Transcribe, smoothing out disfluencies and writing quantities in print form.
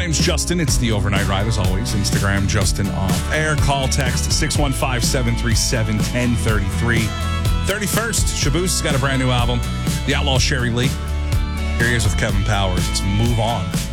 name's Justin. It's the Overnight Ride, as always. Instagram, Justin Off Air. Call, text 615-737-1033. 31st, Shaboose has got a brand new album. The Outlaw Sherry Lee. Here he is with Kevin Powers. Let's move on.